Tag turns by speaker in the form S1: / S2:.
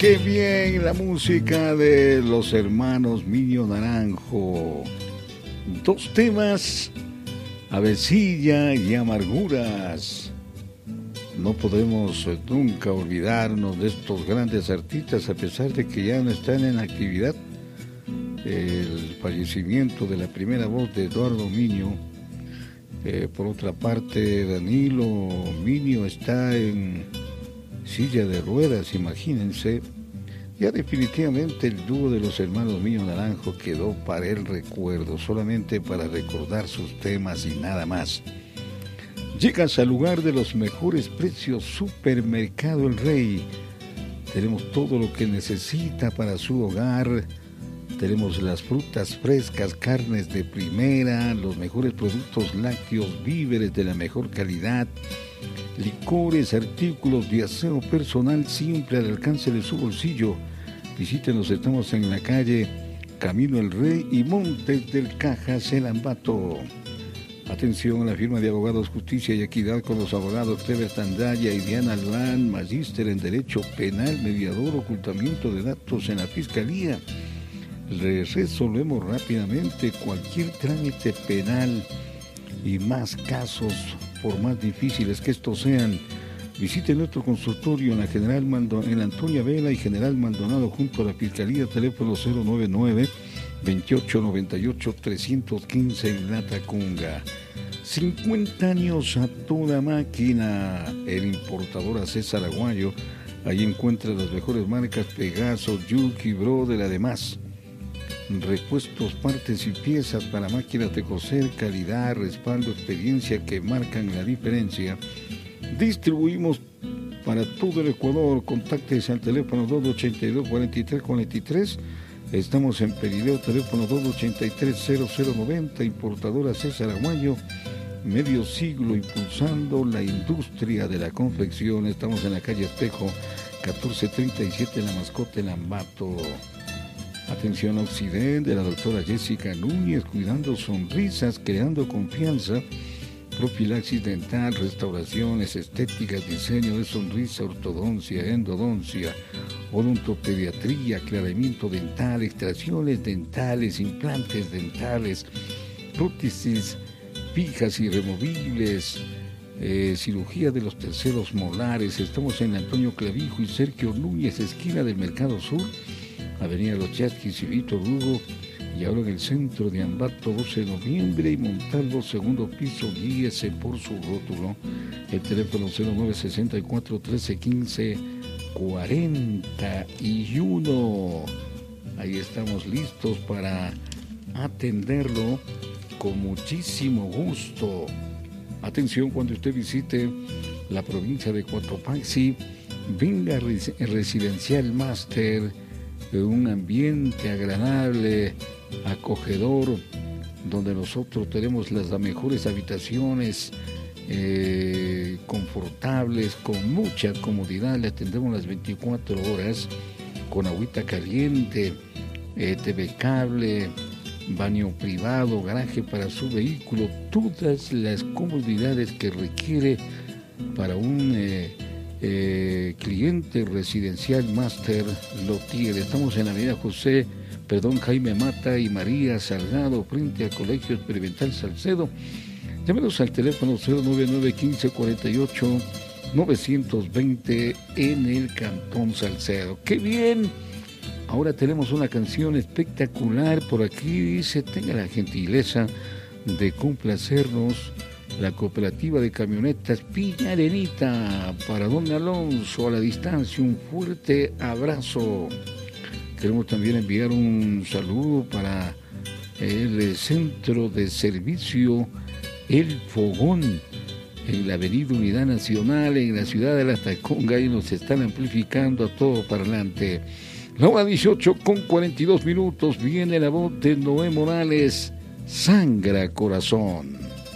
S1: Qué bien la música de los hermanos Miño Naranjo. Dos temas, Avecilla y Amarguras. No podemos nunca olvidarnos de estos grandes artistas, a pesar de que ya no están en actividad. El fallecimiento de la primera voz de Eduardo Miño. Por otra parte, Danilo Miño está en silla de ruedas, imagínense. Ya definitivamente el dúo de los hermanos Miño Naranjo quedó para el recuerdo, solamente para recordar sus temas y nada más. Llegas al lugar de los mejores precios, Supermercado El Rey. Tenemos todo lo que necesita para su hogar. Tenemos las frutas frescas, carnes de primera, los mejores productos lácteos, víveres de la mejor calidad, licores, artículos de aseo personal siempre al alcance de su bolsillo. Visítenos, estamos en la calle Camino El Rey y Montes del Cajas, El Ambato. Atención a la firma de abogados Justicia y Equidad con los abogados Cleber Tandaya y Diana Albán, magíster en Derecho Penal, mediador, ocultamiento de datos en la Fiscalía. Les resolvemos rápidamente cualquier trámite penal y más casos, por más difíciles que estos sean. Visite nuestro consultorio en la en la Antonia Vela y General Maldonado junto a la Fiscalía, teléfono 099-2898-315 en La Tacunga. 50 años a toda máquina. El importador César Aguayo. Ahí encuentra las mejores marcas Pegaso, Yuki, Brother, además repuestos, partes y piezas para máquinas de coser, calidad, respaldo, experiencia que marcan la diferencia. Distribuimos para todo el Ecuador. Contáctese al teléfono 282-4343. Estamos en Perideo, teléfono 283-0090. Importadora César Aguayo, medio siglo impulsando la industria de la confección. Estamos en la calle Espejo, 1437, La Mascota, El Ambato. Atención a Occidente, de la doctora Jessica Núñez, cuidando sonrisas, creando confianza, profilaxis dental, restauraciones estéticas, diseño de sonrisa, ortodoncia, endodoncia, odontopediatría, aclaramiento dental, extracciones dentales, implantes dentales, prótesis fijas y removibles, cirugía de los terceros molares. Estamos en Antonio Clavijo y Sergio Núñez, esquina del Mercado Sur, Avenida Los Chasquis y Víctor Hugo, y ahora en el centro de Ambato, 12 de noviembre y Montalvo, segundo piso. Guíese por su rótulo. El teléfono 0964-1315-41. Ahí estamos listos para atenderlo con muchísimo gusto. Atención, cuando usted visite la provincia de Cotopaxi, venga Residencial Master, un ambiente agradable, acogedor, donde nosotros tenemos las mejores habitaciones, confortables, con mucha comodidad. Le atendemos las 24 horas con agüita caliente, TV cable, baño privado, garaje para su vehículo, todas las comodidades que requiere para un cliente Residencial Master lo tiene. Estamos en la avenida Jaime Mata y María Salgado, frente al Colegio Experimental Salcedo. Llámenos al teléfono 099-1548-920 en el Cantón Salcedo. ¡Qué bien! Ahora tenemos una canción espectacular por aquí. Dice: tenga la gentileza de complacernos la cooperativa de camionetas Piña Arenita. Para don Alonso, a la distancia, un fuerte abrazo. Queremos también enviar un saludo para el centro de servicio El Fogón, en la avenida Unidad Nacional, en la ciudad de La Tacunga, y nos están amplificando a todo parlante. La hora 18:42. Viene la voz de Noé Morales, Sangra Corazón.